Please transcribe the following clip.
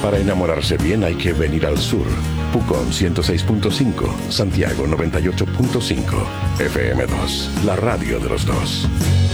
Para enamorarse bien hay que venir al sur. Pucón 106.5, Santiago 98.5, FM2, la radio de los dos.